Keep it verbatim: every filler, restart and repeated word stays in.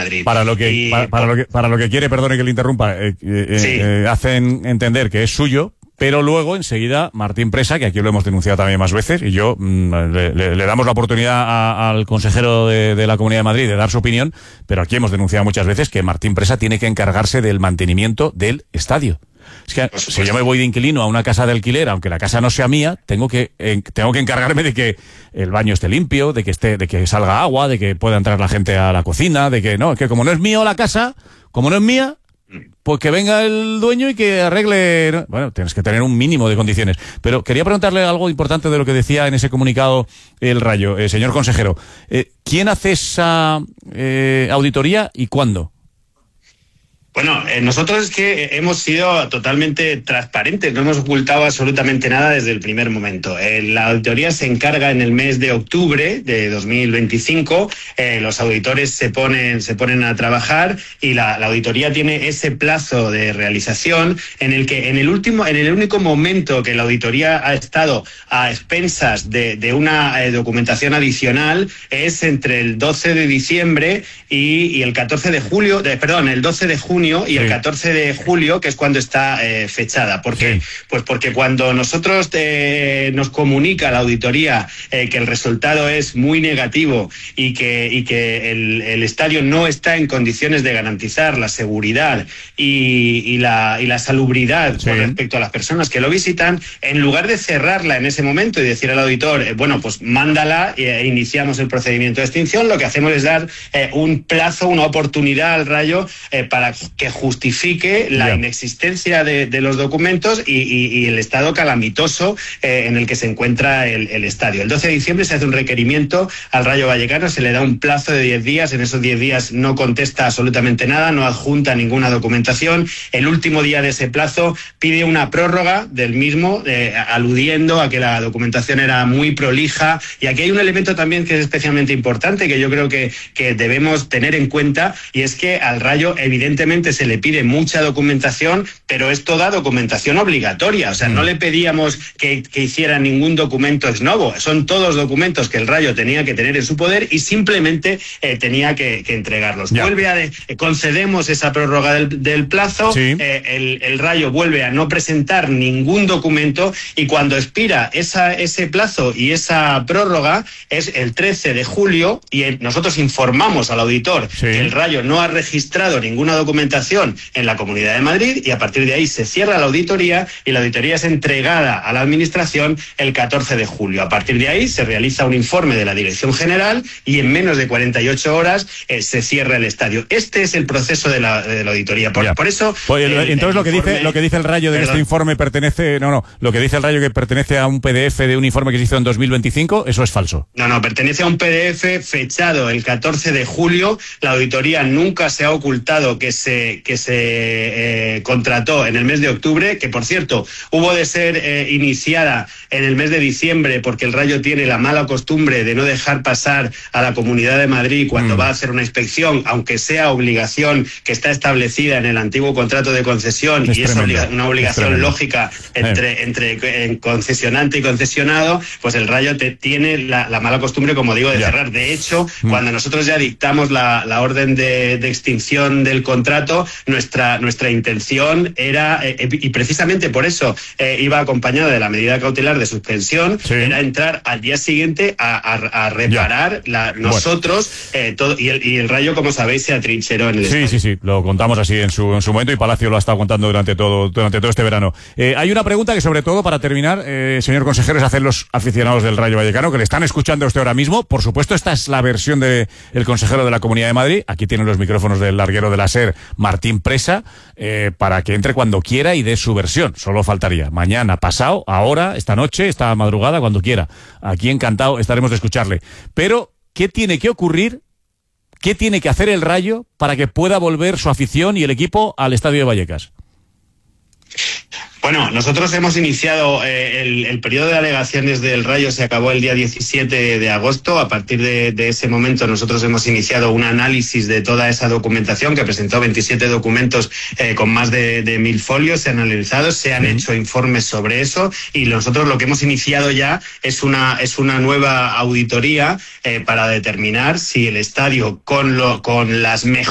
Madrid. Para lo que, y, para, para, lo que para lo que quiere, perdone que le interrumpa, eh, eh, sí. eh, hacen entender que es suyo, pero luego enseguida Martín Presa, que aquí lo hemos denunciado también más veces, y yo mmm, le, le, le damos la oportunidad a, al consejero de, de la Comunidad de Madrid de dar su opinión, pero aquí hemos denunciado muchas veces que Martín Presa tiene que encargarse del mantenimiento del estadio. Es que si yo me voy de inquilino a una casa de alquiler, aunque la casa no sea mía, tengo que eh, tengo que encargarme de que el baño esté limpio, de que esté, de que salga agua, de que pueda entrar la gente a la cocina, de que no, que como no es mío la casa, como no es mía, pues que venga el dueño y que arregle. Bueno, tienes que tener un mínimo de condiciones. Pero quería preguntarle algo importante de lo que decía en ese comunicado el Rayo, eh, señor consejero. Eh, ¿Quién hace esa eh, auditoría y cuándo? Bueno, eh, nosotros es que hemos sido totalmente transparentes, no hemos ocultado absolutamente nada desde el primer momento. Eh, la auditoría se encarga en el mes de octubre de dos mil veinticinco, eh, los auditores se ponen, se ponen a trabajar y la, la auditoría tiene ese plazo de realización en el que en el último, en el único momento que la auditoría ha estado a expensas de, de una eh, documentación adicional es entre el doce de diciembre y, y el catorce de julio, de, perdón, el doce de junio y sí. el catorce de julio, que es cuando está eh, fechada. ¿Por qué? Sí. Pues porque cuando nosotros eh, nos comunica la auditoría eh, que el resultado es muy negativo y que, y que el, el estadio no está en condiciones de garantizar la seguridad y, y, la, y la salubridad sí. con respecto a las personas que lo visitan, en lugar de cerrarla en ese momento y decir al auditor, eh, bueno, pues mándala e iniciamos el procedimiento de extinción, lo que hacemos es dar eh, un plazo, una oportunidad al Rayo eh, para que justifique la yeah. inexistencia de, de los documentos y, y, y el estado calamitoso eh, en el que se encuentra el, el estadio. El doce de diciembre se hace un requerimiento al Rayo Vallecano, se le da un plazo de diez días, en esos diez días no contesta absolutamente nada, no adjunta ninguna documentación. El último día de ese plazo pide una prórroga del mismo, eh, aludiendo a que la documentación era muy prolija. Y aquí hay un elemento también que es especialmente importante, que yo creo que, que debemos tener en cuenta, y es que al Rayo evidentemente se le pide mucha documentación, pero es toda documentación obligatoria. O sea, mm. no le pedíamos que, que hiciera ningún documento ex novo. Son todos documentos que el Rayo tenía que tener en su poder y simplemente eh, tenía que, que entregarlos. Ya. Vuelve a de, eh, concedemos esa prórroga del, del plazo, sí. eh, el, el Rayo vuelve a no presentar ningún documento y cuando expira esa, ese plazo y esa prórroga es el trece de julio y el, nosotros informamos al auditor sí. que el Rayo no ha registrado ninguna documentación en la Comunidad de Madrid y a partir de ahí se cierra la auditoría y la auditoría es entregada a la Administración el catorce de julio. A partir de ahí se realiza un informe de la Dirección General y en menos de cuarenta y ocho horas eh, se cierra el estadio. Este es el proceso de la, de la auditoría. Por, por eso... Pues, el, entonces el lo, que informe, dice, lo que dice el Rayo de que este informe pertenece... No, no, lo que dice el Rayo que pertenece a un P D F de un informe que se hizo en dos mil veinticinco, eso es falso. No, no, pertenece a un P D F fechado el catorce de julio. La auditoría nunca se ha ocultado que se que se eh, contrató en el mes de octubre, que por cierto hubo de ser eh, iniciada en el mes de diciembre porque el Rayo tiene la mala costumbre de no dejar pasar a la Comunidad de Madrid cuando mm. va a hacer una inspección, aunque sea obligación que está establecida en el antiguo contrato de concesión es y tremendo. Es una obligación es lógica entre, eh. entre eh, concesionante y concesionado, pues el Rayo te, tiene la, la mala costumbre, como digo, de ya. cerrar. De hecho, mm. cuando nosotros ya dictamos la, la orden de, de extinción del contrato, nuestra nuestra intención era, eh, y precisamente por eso eh, iba acompañada de la medida cautelar de suspensión, sí. era entrar al día siguiente a, a, a reparar la, nosotros bueno. eh, todo, y, el, y el Rayo, como sabéis, se atrincheró en el Sí, estadio. sí, sí, lo contamos así en su, en su momento y Palacio lo ha estado contando durante todo, durante todo este verano. Eh, hay una pregunta que sobre todo, para terminar, eh, señor consejero, es hacer los aficionados del Rayo Vallecano que le están escuchando a usted ahora mismo. Por supuesto, esta es la versión del de consejero de la Comunidad de Madrid. Aquí tienen los micrófonos del larguero de la SER, Martín Presa, eh, para que entre cuando quiera y dé su versión. Solo faltaría. Mañana, pasado, ahora, esta noche, esta madrugada, cuando quiera. Aquí encantado estaremos de escucharle. Pero, ¿qué tiene que ocurrir? ¿Qué tiene que hacer el Rayo para que pueda volver su afición y el equipo al Estadio de Vallecas? Bueno, nosotros hemos iniciado eh, el, el periodo de alegaciones del Rayo, se acabó el día diecisiete de agosto. A partir de, de ese momento nosotros hemos iniciado un análisis de toda esa documentación que presentó veintisiete documentos eh, con más de, de mil folios, se han analizado, se han sí. hecho informes sobre eso y nosotros lo que hemos iniciado ya es una es una nueva auditoría eh, para determinar si el estadio con lo con las mejoras